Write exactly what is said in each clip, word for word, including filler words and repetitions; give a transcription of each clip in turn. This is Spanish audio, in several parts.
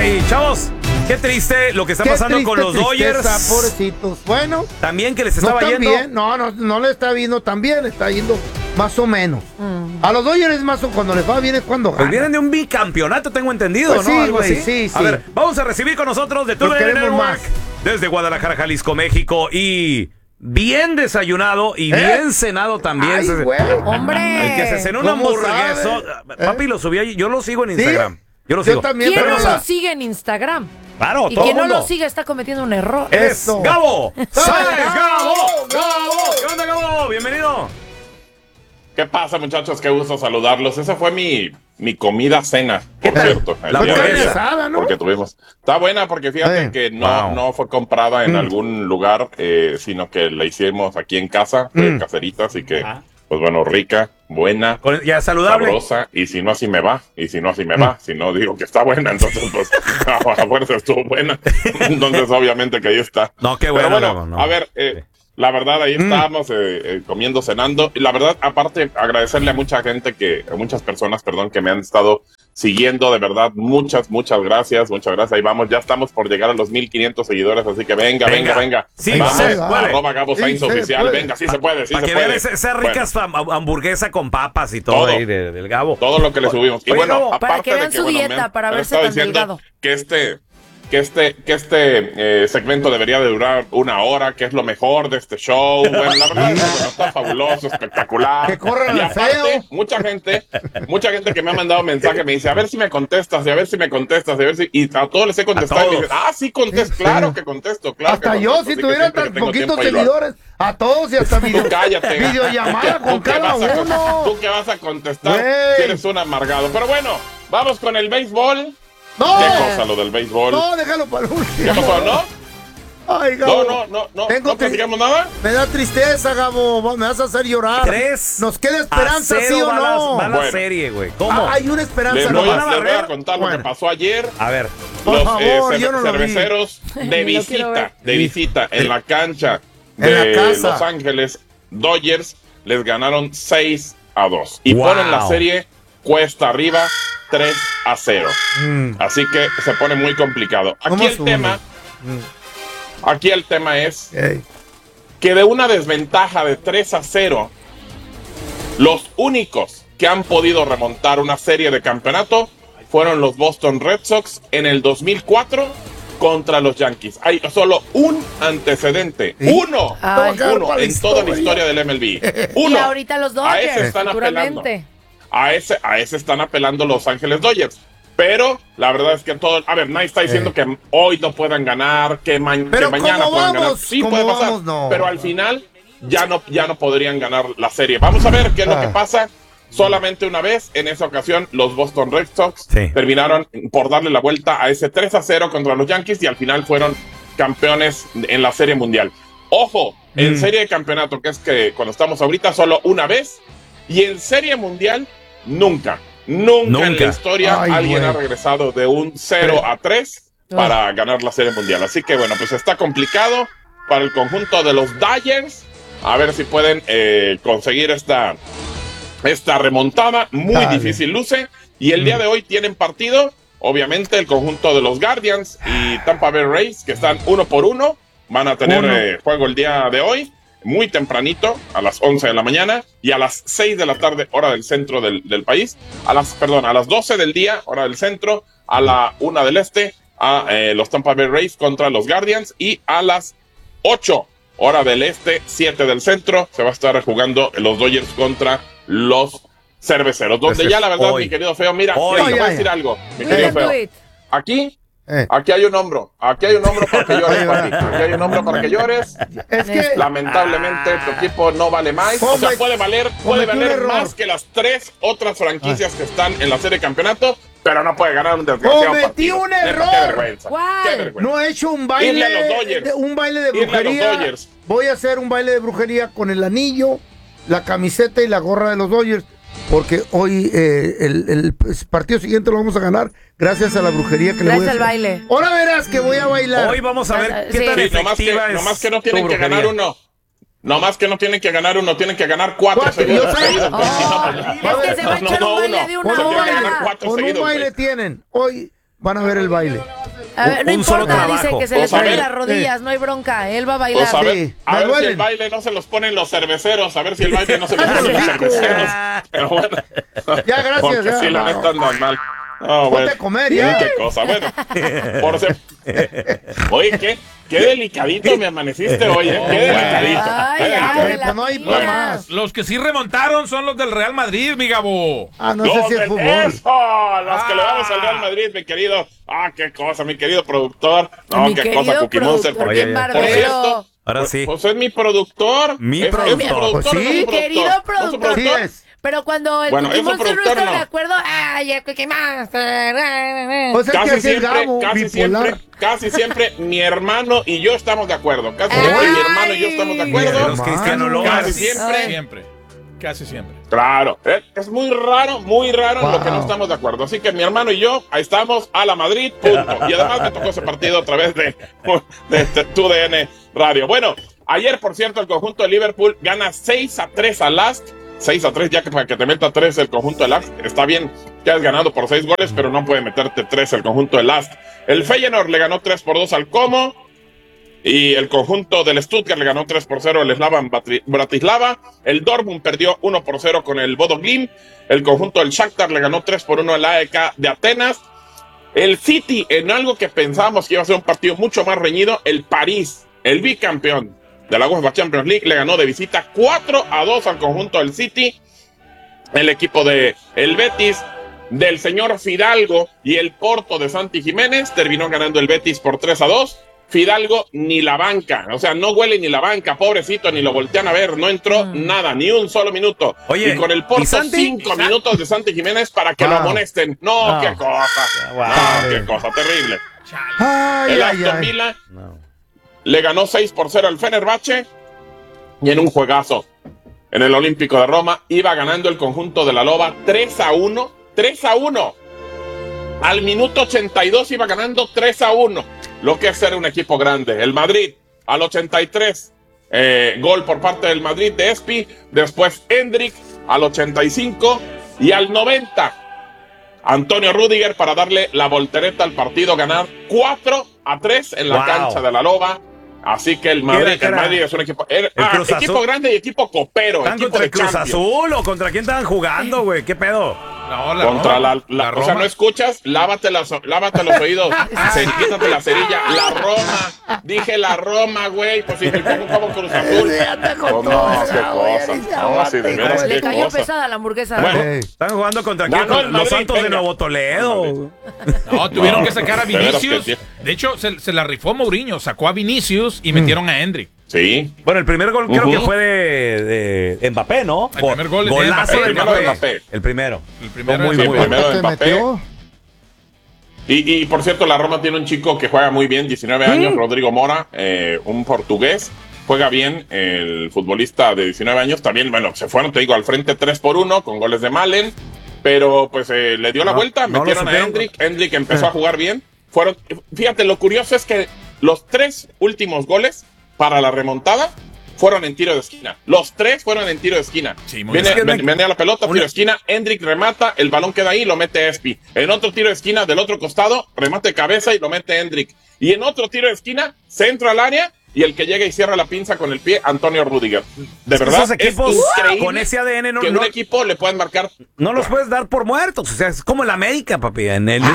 Ay, chavos, qué triste lo que está Qué pasando triste, con los tristeza, Dodgers. Pobrecitos. Bueno. También que les No estaba tan yendo. bien, no, no, no le está viendo tan bien, le está yendo más o menos. Mm. A los Dodgers más o cuando les va bien es cuando Pues ganan. vienen de un bicampeonato, tengo entendido, Pues ¿no? sí, Algo güey, así. sí, A sí. ver, vamos a recibir con nosotros de Los Tuve queremos Network más. desde Guadalajara, Jalisco, México y bien desayunado y ¿Eh? bien cenado también. Ay, Se- güey. ¡Hombre! El que se cenó un ¿Cómo hamburgueso. sabe? Papi, ¿Eh? lo subí ahí. Yo lo sigo en ¿Sí? Instagram. Yo lo Yo sigo. también, ¿Quién pero no no lo la- sigue en Instagram? Claro, Y todo quien el no mundo. lo sigue está cometiendo un error. Es Eso. Gabo. ¿Sabes, Gabo? Gabo. Gabo. ¿Qué onda, Gabo? Bienvenido. ¿Qué pasa, muchachos? Qué gusto saludarlos. Esa fue mi, mi comida cena, por tal? cierto. el La día de hamburguesa. ayer, asada, ¿no? Porque tuvimos. Está buena porque fíjate Sí. que no, Wow. no fue comprada en Mm. algún lugar, eh, sino que la hicimos aquí en casa, fue Mm. caserita, así que, Ajá. pues bueno, rica, buena, Con- Ya saludable. sabrosa, y si no así me va, y si no así me va, si no digo que está buena, entonces pues a fuerza estuvo buena, entonces obviamente que ahí está. No, qué Pero bueno, bueno, Gabo, no. a ver, eh, la verdad ahí estábamos eh, eh, comiendo, cenando, y la verdad aparte agradecerle a mucha gente que, a muchas personas, perdón, que me han estado siguiendo, de verdad, muchas, muchas gracias, muchas gracias, ahí vamos, ya estamos por llegar a los mil quinientos seguidores, así que venga, venga, Venga. venga, Sí, vamos, se puede. arroba Gabo Sí, Sainz se oficial, puede. venga, sí se puede, sí Para se que puede. vean esa, esa Bueno, ricas fam- hamburguesa con papas y todo, Todo. ahí de- del Gabo. todo lo que le subimos. Y Oye, bueno, Gabo, aparte para que de vean que, su bueno, me dieta, han- para me han verse estado tan diciendo delgado. que este que este que este eh, segmento debería de durar una hora, que es lo mejor de este show. Bueno, la verdad es que bueno, está fabuloso, espectacular. Que corran y al aparte, feo. mucha gente, mucha gente que me ha mandado mensaje me dice, a ver si me contestas, y a ver si me contestas, y a ver si, y a todos les he contestado y me todos. dicen, ah, sí contesto, Sí, claro sí. que contesto, claro Hasta que yo, contesto, si así que tuviera siempre que tan tengo poquitos tiempo, ahí lo hago. seguidores, a todos y hasta video, Tú cállate. videollamada Tú con que cada vas a- uno. Tú que vas a contestar, Güey. si eres un amargado. Pero bueno, vamos con el béisbol. No, ¿Qué cosa lo del béisbol? no, déjalo para el ¿Qué último. pasó, no? Ay, No, Gabo. no, no, no, Tengo no que- platicamos nada. Me da tristeza, Gabo. Me vas a hacer llorar. Tres ¿Nos queda a esperanza, cero sí o va la- no? va la Bueno. serie, güey. ¿Cómo? Ah, hay una esperanza. Les no voy, van a, a les voy a barrer? contar lo Bueno. que pasó ayer. A ver. Por Los favor, eh, cer- yo no lo vi. cerveceros Ni de lo quiero ver. visita, de visita en la cancha En la de casa. Los Ángeles Dodgers les ganaron seis a dos y Wow. ponen la serie cuesta arriba tres a cero. Mm. Así que se pone muy complicado. ¿Cómo Aquí el sube? tema, aquí el tema es Ey. que de una desventaja de tres a cero, los únicos que han podido remontar una serie de campeonato fueron los Boston Red Sox en el dos mil cuatro contra los Yankees. Hay solo un antecedente, ¿Sí? uno, Ay. uno Para la en toda la historia. historia del M L B. Y Uno. ahorita los A ese Dodgers, están apelando. futuramente. A ese, a ese están apelando Los Ángeles Dodgers. Pero la verdad es que todo. A ver, nadie está diciendo Eh. que hoy no puedan ganar, que, ma- Pero que mañana ¿cómo puedan ganar. vamos? Sí, ¿Cómo puede pasar. vamos? No. Pero al final ya no, ya no podrían ganar la serie. Vamos a ver qué es lo que Ah. pasa. Solamente una vez, en esa ocasión, los Boston Red Sox Sí. terminaron por darle la vuelta a ese tres a cero contra los Yankees y al final fueron campeones en la Serie Mundial. Ojo, en Mm. Serie de Campeonato, que es que cuando estamos ahorita, solo una vez, y en Serie Mundial, nunca. Nunca, Nunca. en la historia Ay, alguien güey. ha regresado de un cero a tres para ganar la Serie Mundial. Así que bueno, pues está complicado para el conjunto de los Dodgers. A ver si pueden eh, conseguir esta, esta remontada. Muy Dale. difícil luce. Y el día de hoy tienen partido, obviamente, el conjunto de los Guardians y Tampa Bay Rays, que están uno por uno. Van a tener Uno. eh, juego el día de hoy, muy tempranito, a las once de la mañana, y a las seis de la tarde, hora del centro del, del país. A las, perdón, a las doce del día, hora del centro, a la una del este, a eh, los Tampa Bay Rays contra los Guardians, y a las ocho, hora del este, siete del centro, se va a estar jugando los Dodgers contra los Cerveceros. Donde Ese ya la verdad, hoy. mi querido Feo, mira, Hoy. mira, te voy a Ya, decir ya. algo, mi We querido can do Feo. it. Aquí, Eh. aquí hay un hombro, aquí hay un hombro para que llores, Ay, papi. va. Aquí hay un hombro para que llores. Es que Lamentablemente tu equipo no vale más. O sea, Comete- puede valer, puede cometí un valer error. más que las tres otras franquicias que están en la serie de campeonato, pero no puede ganar un desgraciado Cometí partido. un Neta, error. Qué vergüenza. ¿Cuál? Qué vergüenza. no he hecho un baile, Irle a los Dodgers. de, un baile de Irle a los brujería. Dodgers. Voy a hacer un baile de brujería con el anillo, la camiseta y la gorra de los Dodgers, porque hoy eh, el, el partido siguiente lo vamos a ganar gracias a la brujería que le voy a Gracias hacer. al baile. Ahora verás que voy a bailar. Hoy vamos a ver Ah, qué sí. tan Sí, nomás que, efectiva es nomás que no tienen tu que ganar brujería. uno. Nomás que no tienen que ganar uno, tienen que ganar cuatro, Cuatro, seguidos. yo sé. seguidos, porque si no, Oh, pues, es que se va a no, echar no, un baile uno. de Con una un Tienen que baile, ganar hora. cuatro con un seguidos, baile güey. tienen. Hoy van a ver el baile. A ver, no Un solo importa, trabajo. dice que se le Pues a ponen ver. las rodillas, no hay bronca, él va a bailar. Pues a ver, Sí, a me ver si duelen. el baile no se los ponen los cerveceros, a ver si el baile no se los ponen los cerveceros. Pero bueno. Ya, gracias, Porque ya, sí, la no. neta andan mal. No, Ponte bueno. a comer, ya. Qué cosa, bueno. Por ser... Oye, qué, qué delicadito me amaneciste hoy, ¿eh? Qué delicadito. Ay, Qué ay, delicadito. de la Pues no hay tía. pa' más. Los que sí remontaron son los del Real Madrid, mi Gabo. Ah, no sé Los si es del- fútbol. ¡Eso! Los que le vamos al Real Ah. Madrid, mi querido. Ah, qué cosa, mi querido productor. No, Mi qué querido cosa, Cookie Monster. productor, Por, Oye, bien ya. por barbero. cierto, Ahora pues, sí. pues es mi productor. Mi Es- es productor. Pues sí. ¿no es Mi mi querido ¿No es su productor. Sí es. Pero cuando el Bueno, Cookie es un Monster no productor, está de no. acuerdo, ay, el Cookie Monster. Pues es que Casi así es siempre, Gabo, casi bipolar. siempre, casi siempre mi hermano y yo estamos de acuerdo. Casi Ay. siempre mi hermano y yo estamos de De acuerdo. los Cristiano Casi Lomas. Casi siempre. Siempre. Casi siempre. Claro, eh, es muy raro, muy raro en lo que no Wow. estamos de acuerdo. Así que mi hermano y yo, ahí estamos, a la Madrid, punto. Y además me tocó ese partido a través de, de, de tu D N Radio. Bueno, ayer, por cierto, el conjunto de Liverpool gana seis a tres al Last. seis a tres, ya que para que te meta tres el conjunto de Last. Está bien que has ganado por seis goles, pero no puede meterte tres el conjunto de Last. El Feyenoord le ganó tres por dos al Como. Y el conjunto del Stuttgart le ganó tres por cero al Slavan Batri- Bratislava. El Dortmund perdió uno por cero con el Bodo Glimt. El conjunto del Shakhtar le ganó tres por uno al A E K de Atenas. El City, en algo que pensábamos que iba a ser un partido mucho más reñido, el París, el bicampeón de la UEFA Champions League, le ganó de visita cuatro a dos al conjunto del City. El equipo de el Betis, del señor Fidalgo y el Porto de Santi Jiménez, terminó ganando el Betis por tres a dos. Fidalgo ni la banca, o sea, no huele ni la banca, pobrecito, ni lo voltean a ver, no entró nada, ni un solo minuto. Oye, y con el ¿y Porto, Santi? cinco ¿Y Sa- minutos de Santi Jiménez para que lo Wow. amonesten. No, No. qué cosa, Wow. no, qué cosa terrible. Ay, El ay, Aston ay. Villa No. le ganó seis por cero al Fenerbahce y en un juegazo en el Olímpico de Roma iba ganando el conjunto de la Loba tres a uno, tres a uno. Al minuto ochenta y dos iba ganando tres a uno, lo que es ser un equipo grande. El Madrid al ochenta y tres, eh, gol por parte del Madrid de Espi, después Hendrik al ochenta y cinco y al noventa. Antonio Rüdiger para darle la voltereta al partido, ganar cuatro a tres en la Wow. cancha de la Loba. Así que el Madrid, ¿Qué el era? Madrid es un equipo, era- ¿El ah, Cruz equipo Azul? grande y equipo copero. ¿Están Equipo contra de el Cruz Champions. Azul o contra quién estaban jugando, güey? ¿Qué pedo? No, la Contra Roma. la, la- La o sea, Roma. no escuchas, lávate, las, lávate los oídos, se- quítate la cerilla, la Roma, dije la Roma, güey, pues si como, como Cruz Azul. Oh, no, qué cosa, no, sí, de veras, Le qué cayó cosa. pesada la hamburguesa. Bueno, Ey. ¿Están jugando contra Ganó quién? el Los Madrid, Santos de venga. Nuevo Toledo. No, tuvieron No, que sacar a de veras que Vinicius. sí. De hecho, se, se la rifó Mourinho. Sacó a Vinicius y metieron a Hendrik. Sí, Bueno, el primer gol creo Ujú. que fue de, de Mbappé, ¿no? El primer gol de Golazo Mbappé, de el Mbappé. primero de Mbappé. El primero. El primero Fue muy, de muy Mbappé. bueno. primero de ¿Te Mbappé. metió? Y, y, por cierto, la Roma tiene un chico que juega muy bien, diecinueve años, Rodrigo Mora, eh, un portugués. Juega bien el futbolista de diecinueve años. También, bueno, se fueron, te digo, al frente tres por uno con goles de Malen. Pero pues eh, le dio la No, vuelta, no lo metieron a supieron. Hendrik. Hendrik empezó a jugar bien. Fueron, fíjate, lo curioso es que los tres últimos goles para la remontada fueron en tiro de esquina. Los tres fueron en tiro de esquina. Sí, muy Viene, bien. ven- venía la pelota, Una- tiro de esquina, Hendrik remata, el balón queda ahí, lo mete Espi. En otro tiro de esquina del otro costado, remate de cabeza y lo mete Hendrik. Y en otro tiro de esquina, centro al área y el que llega y cierra la pinza con el pie, Antonio Rüdiger. De Es que verdad, esos equipos es increíble con ese A D N no, que no, un equipo le puedan marcar. no los puedes dar por muertos. O sea, es como el América, papi. En el, el-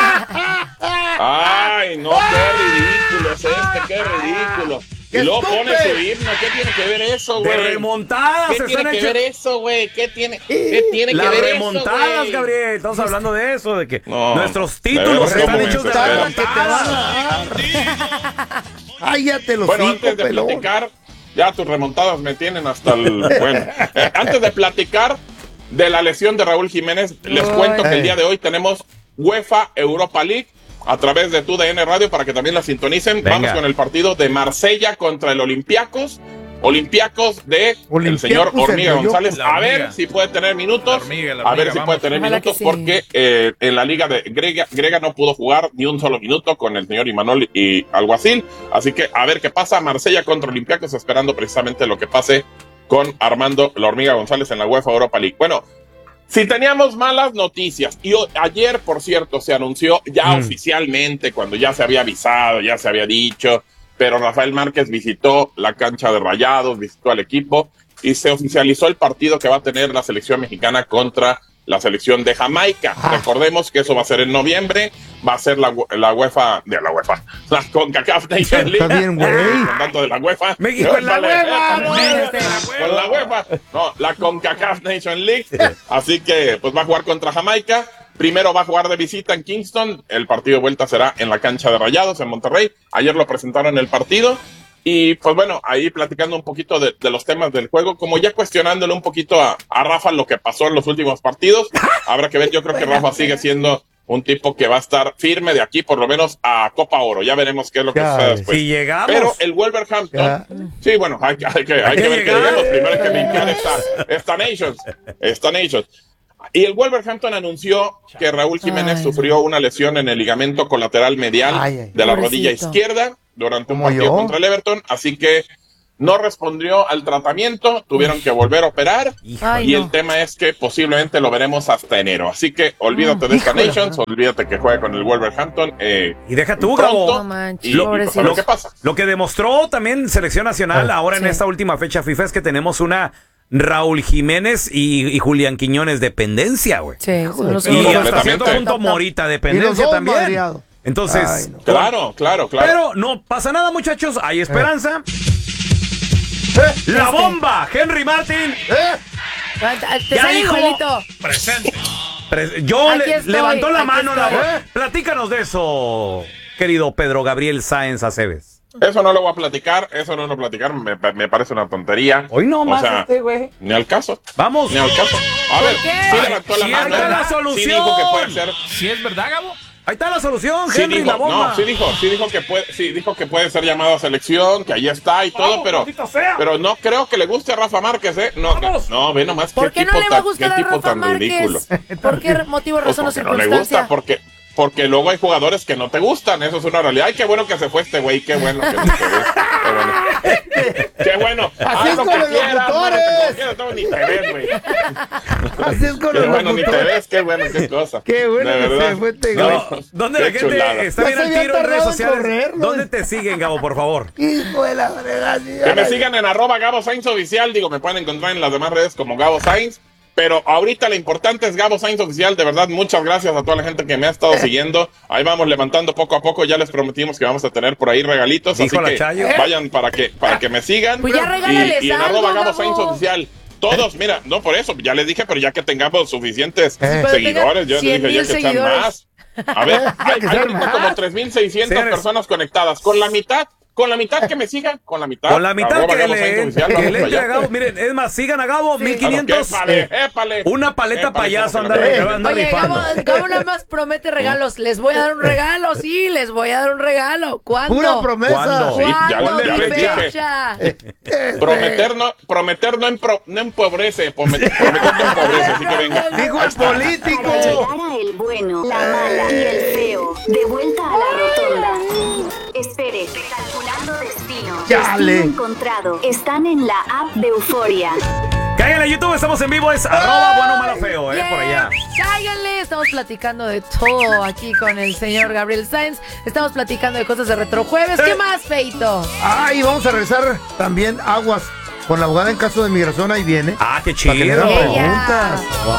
Ay, no, qué ridículo es este, qué ridículo. Y ¡Qué luego pone su estúpido! himno, ¿qué tiene que ver eso, de güey? remontadas. ¿Qué se tiene están que hecho- ver eso, güey? ¿Qué tiene, qué tiene que Las ver remontadas, eso, güey? Gabriel. Estamos hablando de eso, de que No, nuestros de títulos veras, están ¿cómo me hechos de Remontada desesperan? que te van remontadas. a dar. Cállate los Bueno, cinco, antes de pelón. platicar, ya tus remontadas me tienen hasta el... Bueno, eh, antes de platicar de la lesión de Raúl Jiménez, les Ay. cuento que el Eh. día de hoy tenemos UEFA Europa League a través de tu D N Radio para que también la sintonicen. Venga. Vamos con el partido de Marsella contra el Olympiacos. Olympiacos de el Olympiacos, señor el Hormiga Yoyo. González. La A ver hormiga. si puede tener minutos. La hormiga, la a ver hormiga, si vamos. puede tener Ojalá minutos que sí. porque eh, en la liga de Grega, Grega no pudo jugar ni un solo minuto con el señor Imanol y Alguacil. Así que a ver qué pasa. Marsella contra Olympiacos, esperando precisamente lo que pase con Armando la Hormiga González en la UEFA Europa League. Bueno, Si teníamos malas noticias, y o- ayer, por cierto, se anunció ya Mm. oficialmente, cuando ya se había avisado, ya se había dicho, pero Rafael Márquez visitó la cancha de Rayados, visitó al equipo, y se oficializó el partido que va a tener la selección mexicana contra la selección de Jamaica. Ah. Recordemos que eso va a ser en noviembre, va a ser la, u- la UEFA, de la UEFA, la CONCACAF Nation League. Está bien, güey. Con tanto de la UEFA. México en la Épale, UEFA, épale, güey. épale, con la UEFA. No, la CONCACAF Nation League. Así que pues va a jugar contra Jamaica. Primero va a jugar de visita en Kingston. El partido de vuelta será en la cancha de Rayados en Monterrey. Ayer lo presentaron en el partido. Y pues bueno, ahí platicando un poquito de, de los temas del juego, como ya cuestionándole un poquito a, a Rafa lo que pasó en los últimos partidos. Habrá que ver, yo creo que Rafa sigue siendo un tipo que va a estar firme de aquí por lo menos a Copa Oro. Ya veremos qué es lo que Ya, sucede después. Si llegamos. Pero el Wolverhampton, Ya. sí, bueno, hay, que- hay que, hay que ver que llegar. lleguemos. Primero hay que limpiar esta, esta Nations. Esta Nations. Y el Wolverhampton anunció que Raúl Jiménez Ay. sufrió una lesión en el ligamento colateral medial Ay, ay. de la Pobrecito. rodilla izquierda durante un Como partido yo. contra el Everton, así que no respondió al tratamiento, tuvieron que volver a operar. Ay, Y no. el tema es que posiblemente lo veremos hasta enero. Así que olvídate de esta Híjole. Nations, olvídate que juegue con el Wolverhampton. Eh, Y deja tú, pronto. No Gabo. manches, y, y pues, a pobrecito. ver qué pasa. Lo que demostró también Selección Nacional Ah. ahora en Sí. esta última fecha FIFA es que tenemos una Raúl Jiménez y, y Julián Quiñones dependencia, güey. Sí, son los Y únicos hasta completamente. cierto punto Morita Y los dependencia dos también. madreados. Entonces, Ay, no. Claro, claro, claro. pero no pasa nada, muchachos. Hay esperanza. ¿Eh? La Este. bomba, Henry Martin. ¿Eh? Te Ya sale dijo. igualito. Presente. Pre- Yo Aquí le- estoy, levantó la aquí mano. La estoy. voz. Platícanos de eso, querido Pedro Gabriel Sáenz Aceves. Eso no lo voy a platicar, eso no lo voy a platicar, me, me parece una tontería. Hoy no O más sea, este, güey. Ni al caso, Vamos. ni al caso. A ver, qué? sí levantó la Sí, mano. ahí está la Sí solución. dijo que puede ser. ¿Sí es verdad, Gabo? Ahí está la solución, Sí Henry, dijo, la bomba. no, sí dijo, sí dijo que puede, sí dijo que puede ser llamado a selección, que ahí está y todo, Vamos, pero, maldita sea. pero no creo que le guste a Rafa Márquez, eh. No, Vamos. no, ve nomás ¿Por qué qué no tipo le va a tan, gustar qué a tipo Rafa tan ridículo. Márquez? ¿Por qué motivo, Pues razón o porque no le circunstancia? gusta, porque, porque luego hay jugadores que no te gustan, eso es una realidad. Ay, qué bueno que se fue este güey, qué bueno que no te gusta, qué bueno. Qué bueno. Así Haz es lo con que los quieras, locutores. muérete como quieras, no, ni te ves, güey. Así es con Qué los bueno, ni te locutores. ves, qué bueno, qué cosa. Qué bueno De que verdad. se fue este No, güey. ¿Dónde qué la gente chulada. está Ya bien se al había tiro en redes tardado en sociales? correr, ¿no? ¿Dónde te siguen, Gabo, por favor? Hijo de la fregada. Que me sigan en arroba Gabo Sainz Oficial, digo, me pueden encontrar en las demás redes como Gabo Sainz, pero ahorita lo importante es Gabo Sainz Oficial, de verdad, muchas gracias a toda la gente que me ha estado siguiendo, ahí vamos levantando poco a poco, ya les prometimos que vamos a tener por ahí regalitos, Dijo así la que Chayo. vayan para que, para que me sigan, Pues ya regálales y, y en algo, arroba Gabo Gabo. Sainz Oficial. Todos, mira, no por eso, ya les dije, pero ya que tengamos suficientes Pero seguidores, yo tengan les dije ya cien que mil sean seguidores. más. A ver, hay, que hay sean ahorita más. como tres mil seiscientas Señores. personas conectadas, con la mitad, con la mitad que me sigan, con la mitad. Con la mitad arroba que Gabo le, Sainz Oficial, que vamos le para entre a allá. Gabo. Miren, es más, sigan a Gabo, mil quinientos. Claro, que épale, épale. Una paleta Épale, payaso ¿cómo anda, se la- anda Oye, rifando. Gabo, Gabo nada más promete regalos. Les voy a dar un regalo, sí, les voy a dar un regalo. ¿Cuándo? Pura promesa. ¿Cuándo? Sí, ya- ¿Cuándo? ya ¿Qué les dije. fecha? Prometer no, prometer no, empro- no empobrece, prometer, prometer no empobrece, así que venga. Dijo el político. Para llegar a el bueno, la mala y el feo. De vuelta a la rotonda. Espere, calculando destino. Chale. Destino encontrado. Están en la app de Euforia. Cáiganle a YouTube, estamos en vivo, es arroba bueno, malo, feo, eh, por allá. Cáiganle, estamos platicando de todo aquí con el señor Gabriel Sáenz. Estamos platicando de cosas de Retrojueves. ¿Qué más, feito? Ah, y vamos a regresar también aguas con la abogada en caso de migración. Ahí viene. Ah, qué Para que le chido. hagan Ella. preguntas.